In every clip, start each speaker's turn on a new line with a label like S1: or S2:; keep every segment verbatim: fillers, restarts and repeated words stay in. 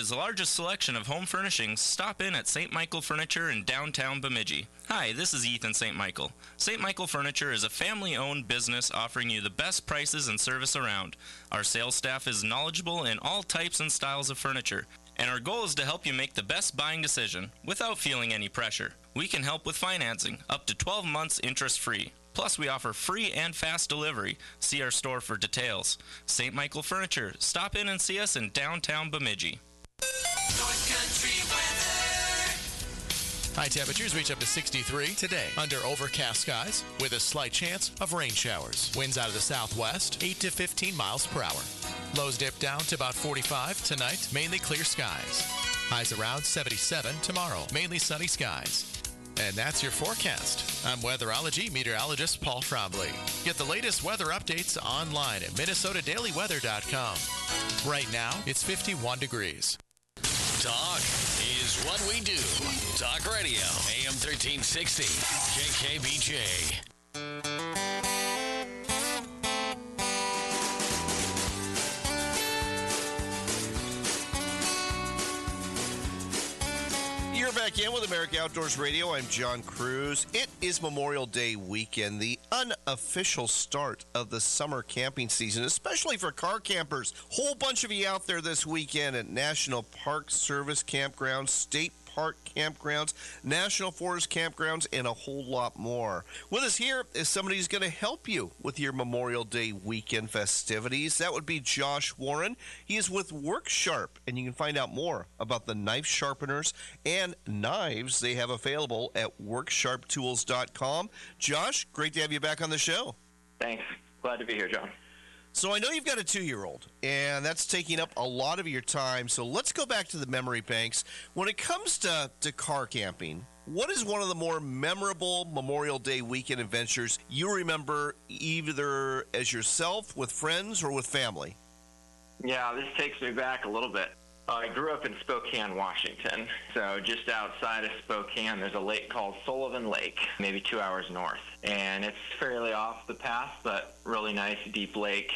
S1: America's largest selection of home furnishings, stop in at Saint Michael Furniture in downtown Bemidji. Hi, this is Ethan Saint Michael. Saint Michael Furniture is a family-owned business offering you the best prices and service around. Our sales staff is knowledgeable in all types and styles of furniture, and our goal is to help you make the best buying decision without feeling any pressure. We can help with financing, up to twelve months interest-free. Plus, we offer free and fast delivery. See our store for details. Saint Michael Furniture. Stop in and see us in downtown Bemidji.
S2: North Country weather.
S3: High temperatures reach up to sixty-three today under overcast skies with a slight chance of rain showers. Winds out of the southwest, eight to fifteen miles per hour. Lows dip down to about forty-five tonight, mainly clear skies. Highs around seventy-seven tomorrow, mainly sunny skies. And that's your forecast. I'm weatherology meteorologist Paul Frombley. Get the latest weather updates online at minnesota daily weather dot com. Right now, it's fifty-one degrees.
S4: Talk is what we do. Talk Radio, A M thirteen sixty, K K B J.
S5: You're back in with America Outdoors Radio. I'm John Cruz. It is Memorial Day weekend, the unofficial start of the summer camping season, especially for car campers. Whole bunch of you out there this weekend at National Park Service campgrounds, state park campgrounds, National Forest campgrounds, and a whole lot more. With us here is somebody who's going to help you with your Memorial Day weekend festivities. That would be Josh Warren. He is with WorkSharp, and you can find out more about the knife sharpeners and knives they have available at work sharp tools dot com. Josh, great to have you back on the show.
S6: Thanks. Glad to be here, John.
S5: So I know you've got a two-year-old, and that's taking up a lot of your time. So let's go back to the memory banks. When it comes to, to car camping, what is one of the more memorable Memorial Day weekend adventures you remember either as yourself, with friends, or with family?
S6: Yeah, this takes me back a little bit. I grew up in Spokane, Washington. So just outside of Spokane, there's a lake called Sullivan Lake, maybe two hours north. And it's fairly off the path, but really nice, deep lake.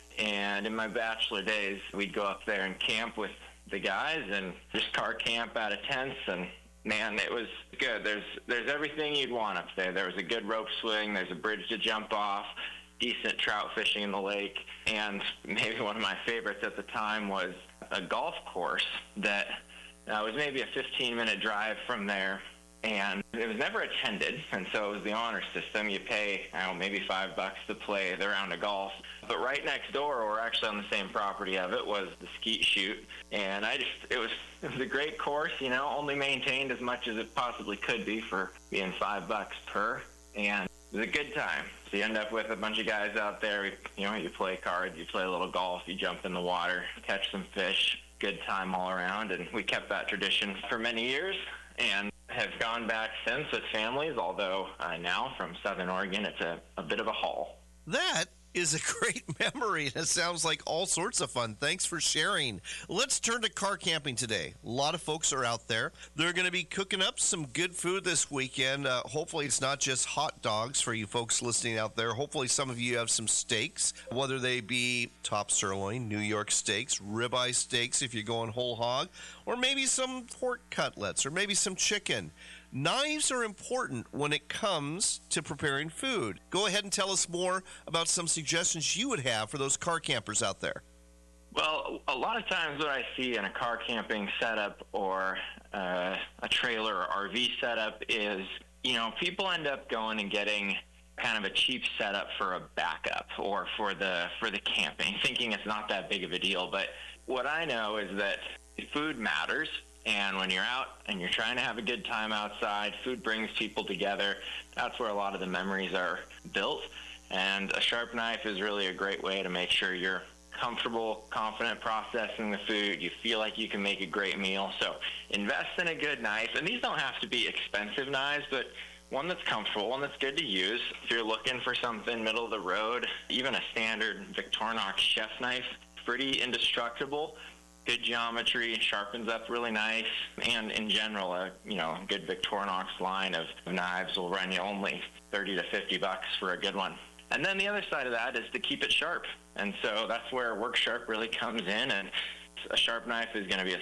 S6: And in my bachelor days, we'd go up there and camp with the guys and just car camp out of tents. And man, it was good. There's there's everything you'd want up there. There was a good rope swing. There's a bridge to jump off. Decent trout fishing in the lake. And maybe one of my favorites at the time was a golf course that uh, was maybe a fifteen-minute drive from there, and it was never attended, and so it was the honor system. You pay, I don't know, maybe five bucks to play the round of golf. But right next door, or actually on the same property of it, was the skeet shoot, and I just, it was, it was a great course, you know, only maintained as much as it possibly could be for being five bucks per, and it was a good time. So you end up with a bunch of guys out there, you know, you play cards, you play a little golf, you jump in the water, catch some fish, good time all around. And we kept that tradition for many years and have gone back since with families, although uh, now from Southern Oregon, it's a, a bit of a haul.
S5: That is a great memory. It sounds like all sorts of fun. Thanks for sharing. Let's turn to car camping today. A lot of folks are out there. They're going to be cooking up some good food this weekend. Uh, hopefully it's not just hot dogs for you folks listening out there. Hopefully some of you have some steaks, whether they be top sirloin, New York steaks, ribeye steaks if you're going whole hog, or maybe some pork cutlets, or maybe some chicken. Knives are important when it comes to preparing food. Go ahead and tell us more about some suggestions you would have for those car campers out there.
S6: Well, a lot of times what I see in a car camping setup or uh, a trailer or R V setup is, you know, people end up going and getting kind of a cheap setup for a backup or for the for the camping, thinking it's not that big of a deal. But what I know is that food matters. And when you're out and you're trying to have a good time outside, food brings people together. That's where a lot of the memories are built. And a sharp knife is really a great way to make sure you're comfortable, confident processing the food. You feel like you can make a great meal. So invest in a good knife. And these don't have to be expensive knives, but one that's comfortable, one that's good to use. If you're looking for something middle of the road, even a standard Victorinox chef knife, pretty indestructible. Good geometry, sharpens up really nice, and in general, a you know good Victorinox line of knives will run you only thirty to fifty bucks for a good one. And then the other side of that is to keep it sharp, and so that's where WorkSharp really comes in. And a sharp knife is going to be a